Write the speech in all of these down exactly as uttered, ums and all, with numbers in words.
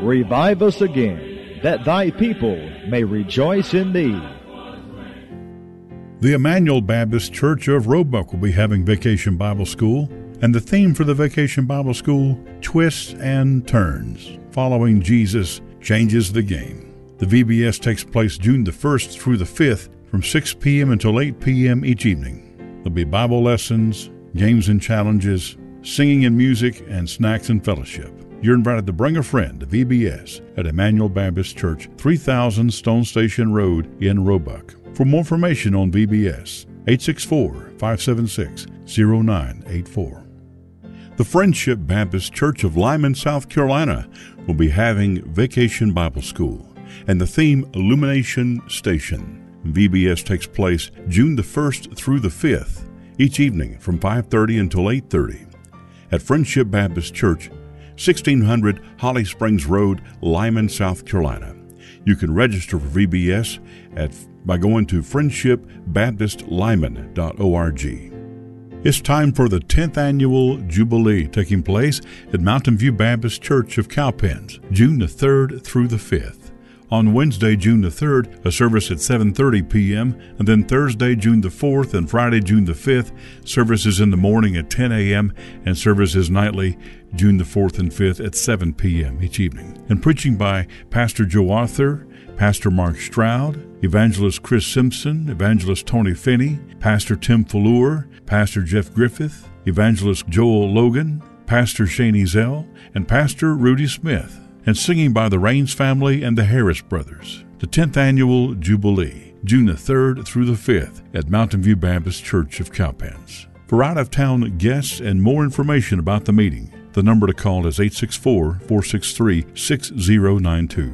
Revive us again, that thy people may rejoice in thee. The Emmanuel Baptist Church of Roebuck will be having Vacation Bible School, and the theme for the Vacation Bible School, Twists and Turns. Following Jesus changes the game. The V B S takes place June the first through the fifth from six p.m. until eight p.m. each evening. There'll be Bible lessons, games and challenges, singing and music, and snacks and fellowship. You're invited to bring a friend to V B S at Emmanuel Baptist Church, three thousand Stone Station Road in Roebuck. For more information on V B S, eight six four, five seven six, zero nine eight four. The Friendship Baptist Church of Lyman, South Carolina will be having Vacation Bible School, and the theme Illumination Station. V B S takes place June the first through the fifth, each evening from five thirty until eight thirty at Friendship Baptist Church, sixteen hundred Holly Springs Road, Lyman, South Carolina. You can register for V B S at by going to friendship baptist lyman dot org. It's time for the tenth Annual Jubilee taking place at Mountain View Baptist Church of Cowpens, June the third through the fifth. On Wednesday, June the third, a service at seven thirty p.m., and then Thursday, June the fourth, and Friday, June the fifth, services in the morning at ten a.m., and services nightly, June the fourth and fifth at seven p.m. each evening. And preaching by Pastor Joe Arthur, Pastor Mark Stroud, Evangelist Chris Simpson, Evangelist Tony Finney, Pastor Tim Fallour, Pastor Jeff Griffith, Evangelist Joel Logan, Pastor Shane Ezell, and Pastor Rudy Smith, and singing by the Raines family and the Harris brothers. The tenth Annual Jubilee, June the third through the fifth at Mountain View Baptist Church of Cowpens. For out-of-town guests and more information about the meeting, the number to call is eight six four, four six three, six zero nine two.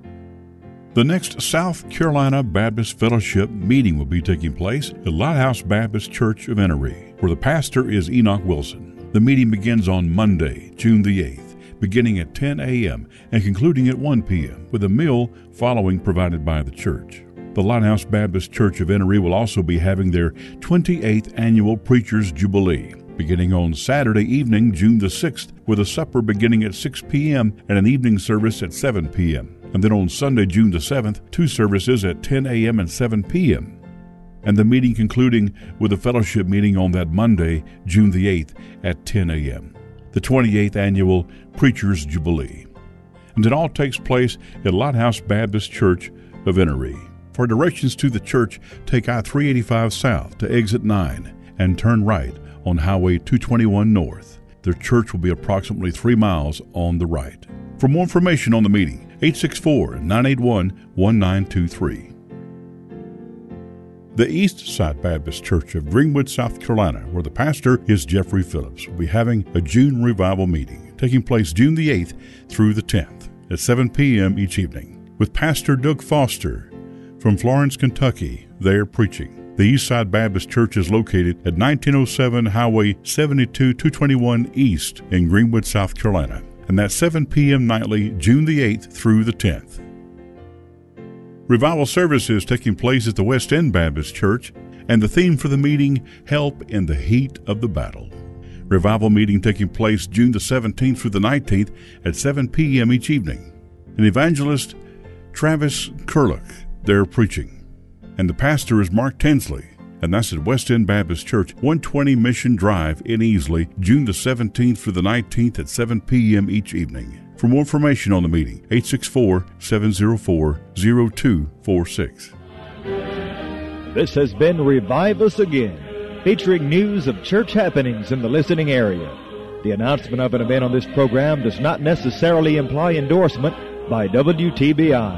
The next South Carolina Baptist Fellowship meeting will be taking place at Lighthouse Baptist Church of Enery, where the pastor is Enoch Wilson. The meeting begins on Monday, June the eighth, beginning at ten a.m. and concluding at one p.m., with a meal following provided by the church. The Lighthouse Baptist Church of Enery will also be having their twenty-eighth Annual Preachers Jubilee, beginning on Saturday evening, June the sixth, with a supper beginning at six p.m. and an evening service at seven p.m. And then on Sunday, June the seventh, two services at ten a.m. and seven p.m. And the meeting concluding with a fellowship meeting on that Monday, June the eighth, at ten a.m. The twenty-eighth Annual Preachers Jubilee. And it all takes place at Lighthouse Baptist Church of Enery. For directions to the church, take I three eighty-five south to exit nine and turn right on Highway two twenty-one north. The church will be approximately three miles on the right. For more information on the meeting, eight six four, nine eight one, one nine two three. The East Side Baptist Church of Greenwood, South Carolina, where the pastor is Jeffrey Phillips, will be having a June revival meeting, taking place June the eighth through the tenth at seven p.m. each evening, with Pastor Doug Foster from Florence, Kentucky, there preaching. The East Side Baptist Church is located at nineteen oh seven Highway seventy-two two twenty-one East in Greenwood, South Carolina, and that's seven p.m. nightly, June the eighth through the tenth. Revival services taking place at the West End Baptist Church, and the theme for the meeting, Help in the Heat of the Battle. Revival meeting taking place June the seventeenth through the nineteenth at seven p.m. each evening. An evangelist, Travis Kurlick, there preaching. And the pastor is Mark Tinsley, and that's at West End Baptist Church, one twenty Mission Drive in Easley, June the seventeenth through the nineteenth at seven p.m. each evening. For more information on the meeting, eight six four, seven zero four, zero two four six. This has been Revive Us Again, featuring news of church happenings in the listening area. The announcement of an event on this program does not necessarily imply endorsement by W T B I.